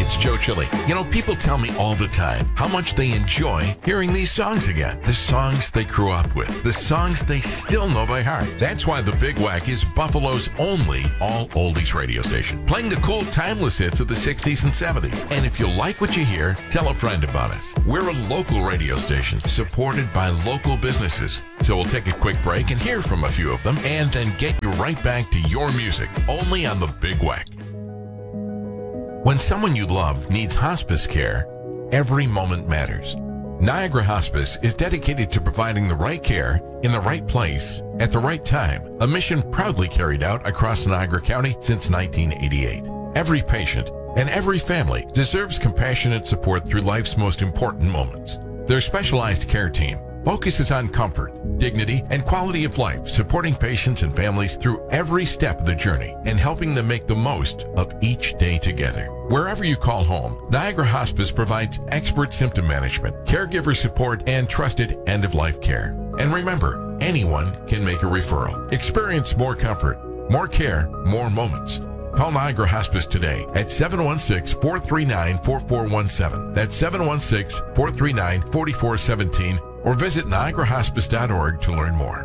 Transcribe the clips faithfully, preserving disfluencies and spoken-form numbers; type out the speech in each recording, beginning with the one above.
it's Joe Chili. You know, people tell me all the time how much they enjoy hearing these songs again. The songs they grew up with. The songs they still know by heart. That's why the Big Wack is Buffalo's only all-oldies radio station. Playing the cool, timeless hits of the sixties and seventies. And if you like what you hear, tell a friend about us. We're a local radio station supported by local businesses. So we'll take a quick break and hear from a few of them and then get you right back to your music. Only on the Big Wack. When someone you love needs hospice care, every moment matters. Niagara Hospice is dedicated to providing the right care in the right place at the right time, a mission proudly carried out across Niagara County since nineteen eighty-eight. Every patient and every family deserves compassionate support through life's most important moments. Their specialized care team focuses on comfort, dignity, and quality of life, supporting patients and families through every step of the journey and helping them make the most of each day together. Wherever you call home, Niagara Hospice provides expert symptom management, caregiver support, and trusted end-of-life care. And remember, anyone can make a referral. Experience more comfort, more care, more moments. Call Niagara Hospice today at seven one six, four three nine, four four one seven. That's seven one six, four three nine, four four one seven, or visit niagara hospice dot org to learn more.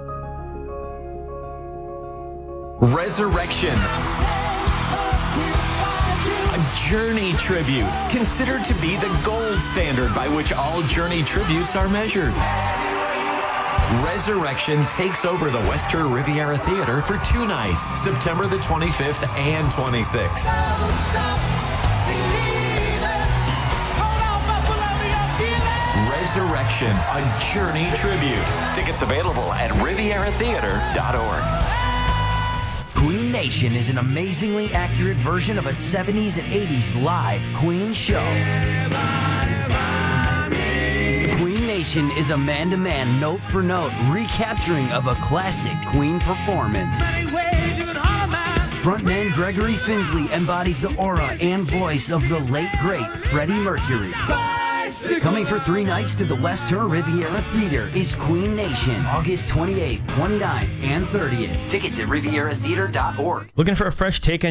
Resurrection. A Journey tribute, considered to be the gold standard by which all Journey tributes are measured. Resurrection takes over the Western Riviera Theater for two nights, September the twenty-fifth and twenty-sixth. Resurrection, a Journey tribute. Tickets available at riviera theater dot org. Queen Nation is an amazingly accurate version of a seventies and eighties live Queen show. Queen Nation is a man-to-man, note-for-note recapturing of a classic Queen performance. Frontman Gregory Finsley embodies the aura and voice of the late, great Freddie Mercury. Coming for three nights to the Western Riviera Theater is Queen Nation, August twenty-eighth, twenty-ninth, and thirtieth. Tickets at riviera theater dot org. Looking for a fresh take on